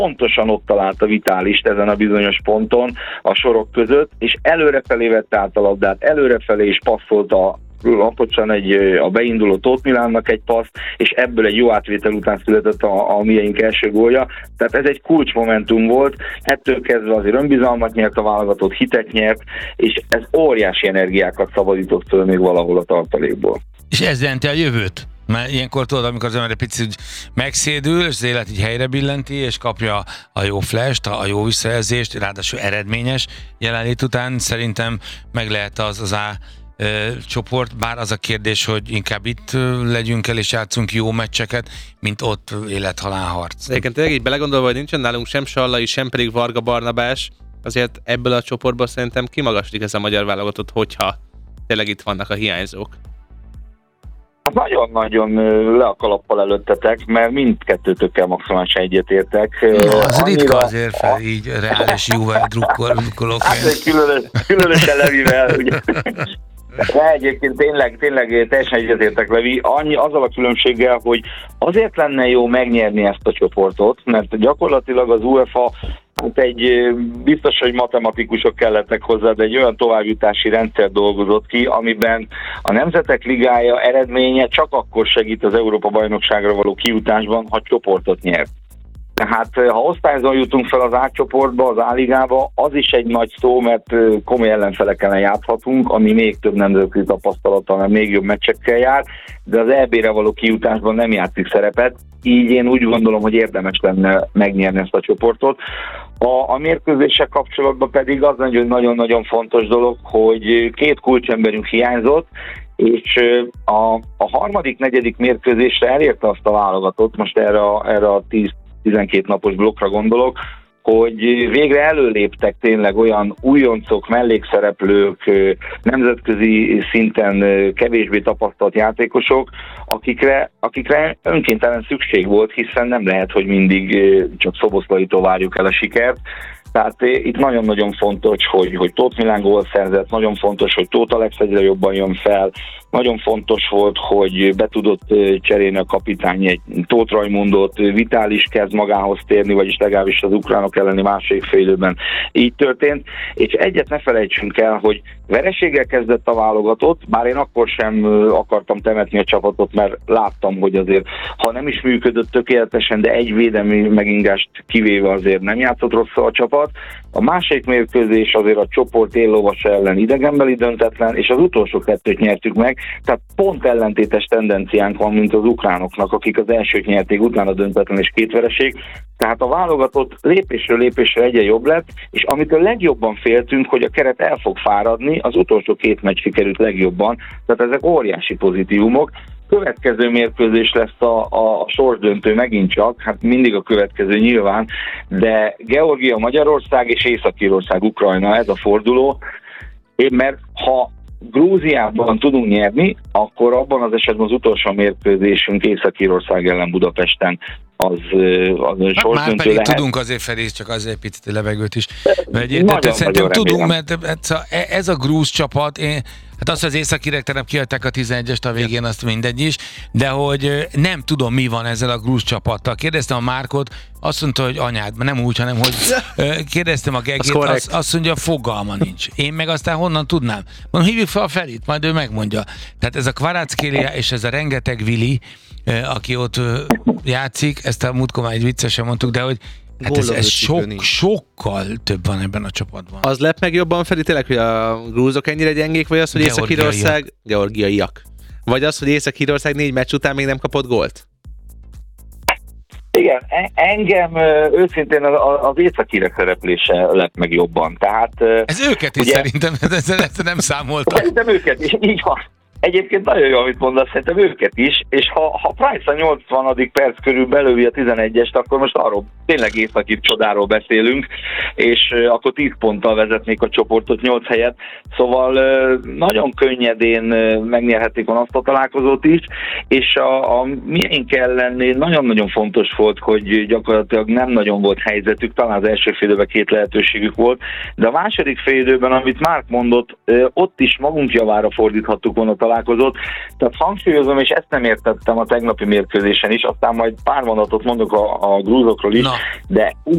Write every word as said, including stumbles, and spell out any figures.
pontosan ott találta Vitálist ezen a bizonyos ponton a sorok között, és előrefelé vette át a labdát, előrefelé is passzolta laposan egy, a beinduló Tóth Milánnak egy passz, és ebből egy jó átvétel után született a, a miénk első gólja. Tehát ez egy kulcsmomentum volt, ettől kezdve azért önbizalmat nyert a válogatott, hitet nyert, és ez óriási energiákat szabadított föl még valahol a tartalékból. És ez jelenti a jövőt? Mert ilyenkor tudod, amikor az ember egy picit megszédül, és az élet így helyre billenti, és kapja a jó flasht, a jó visszajelzést, ráadásul eredményes jelenlét után, szerintem meg lehet az az A csoport, bár az a kérdés, hogy inkább itt legyünk el és játszunk jó meccseket, mint ott élet-halál harc. Egyébként tényleg így belegondolva, hogy nincsen nálunk sem Sallai, sem pedig Varga Barnabás, azért ebből a csoportból szerintem kimagasodik ez a magyar válogatott, hogyha tényleg itt vannak a hiányzók. Hát nagyon-nagyon le a kalappal előttetek, mert mindkettőtökkel maximálisan egyetértek. Ja, az Annyira, ritka azért fel, a... így reális Juve drukkolóként. Hát különös, különösen Levivel, ugye. De egyébként tényleg, tényleg teljesen egyetértek, Levi. Annyi, azzal a különbséggel, hogy azért lenne jó megnyerni ezt a csoportot, mert gyakorlatilag az UEFA, hát egy biztos, hogy matematikusok kellettek hozzá, de egy olyan továbbjutási rendszer dolgozott ki, amiben a Nemzetek Ligája eredménye csak akkor segít az Európa-bajnokságra való kijutásban, ha csoportot nyer. Tehát ha osztályzón jutunk fel az A-csoportba, az A-ligába, az is egy nagy szó, mert komoly ellenfelekkel játszhatunk, ami még több nemzetközi tapasztalattal, mert még jobb meccsekkel jár, de az é bé-re való kijutásban nem játszik szerepet, így én úgy gondolom, hogy érdemes lenne megnyerni ezt a csoportot. A, a mérkőzéssel kapcsolatban pedig az nagyon-nagyon fontos dolog, hogy két kulcsemberünk hiányzott, és a, a harmadik, negyedik mérkőzésre elérte azt a válogatott, most erre a, erre a tíz-tizenkét napos blokkra gondolok, hogy végre előléptek tényleg olyan újoncok, mellékszereplők, nemzetközi szinten kevésbé tapasztalt játékosok, akikre, akikre önkéntelen szükség volt, hiszen nem lehet, hogy mindig csak Szoboszlaitól várjuk el a sikert. Tehát itt nagyon-nagyon fontos, hogy, hogy Tóth Milán gól szerzett, nagyon fontos, hogy Tóth Alex egyre jobban jön fel, nagyon fontos volt, hogy be tudott cserélni a kapitány egy Tóth Rajmundot, Vitális kezd magához térni, vagyis legalábbis az ukránok elleni második félidőben így történt, és egyet ne felejtsünk el, hogy vereséggel kezdett a válogatott, bár én akkor sem akartam temetni a csapatot, mert láttam, hogy azért, ha nem is működött tökéletesen, de egy védelmi megingást kivéve azért nem játszott rosszul a csapat. A másik mérkőzés azért a csoport éllovas ellen idegenbeli döntetlen, és az utolsó kettőt nyertük meg, tehát pont ellentétes tendenciánk van, mint az ukránoknak, akik az elsőt nyerték, utána döntetlen és két vereség. Tehát a válogatott lépésről lépésre egyre jobb lett, és amitől legjobban féltünk, hogy a keret el fog fáradni, az utolsó két meccs sikerült legjobban, tehát ezek óriási pozitívumok. Következő mérkőzés lesz a, a sorsdöntő megint csak, hát mindig a következő nyilván, de Georgia, Magyarország és Észak-Írország, Ukrajna, ez a forduló, mert ha Grúziában tudunk nyerni, akkor abban az esetben az utolsó mérkőzésünk Észak-Írország ellen Budapesten az, az hát már pedig lehet. Tudunk azért, Feri, csak azért picit levegőt is. Mert, nagyon, szerintem tudunk, mert ez a grúz csapat, én, hát azt, hogy az északírek tegnap kiadták a tizenegyest a végén, azt mindegy is, de hogy nem tudom, mi van ezzel a grúz csapattal. Kérdeztem a Márkot, azt mondta, hogy anyád, nem úgy, hanem hogy kérdeztem a Gegét, az azt, azt mondja, fogalma nincs. Én meg aztán honnan tudnám? Mondom, hívjuk fel a Ferit, majd ő megmondja. Tehát ez a Kvaratskhelia és ez a rengeteg Vili, aki ott játszik, ezt a múltkor már egy viccesen mondtuk, de hogy hát ez, ez sok, sokkal több van ebben a csapatban. Az lep meg jobban, Feri, tényleg, hogy a grúzok ennyire gyengék, vagy az, hogy Észak-Írország... Georgiaiak. Vagy az, hogy Észak-Írország négy meccs után még nem kapott gólt? Igen, engem őszintén az északírek szereplése lett meg jobban. Tehát, ez őket is ugye, szerintem, ezzel, ezzel nem számoltak. Szerintem őket is, így van. Egyébként nagyon jó, amit mondasz, szerintem őket is, és ha, ha Price a nyolcvanadik perc körül belövi a tizenegyest, akkor most arról tényleg északír csodáról beszélünk, és uh, akkor tíz ponttal vezetnék a csoportot nyolc helyet, szóval uh, nagyon könnyedén uh, megnyerhetik van azt a találkozót is, és a, a miénk ellen nagyon-nagyon fontos volt, hogy gyakorlatilag nem nagyon volt helyzetük, talán az első fél időben két lehetőségük volt, de a második fél időben, amit Márk mondott, uh, ott is magunk javára fordíthattuk volna találkozót. Tehát hangsúlyozom, és ezt nem értettem a tegnapi mérkőzésen is, aztán majd pár mondatot mondok a, a grúzokról is, Na. de úgy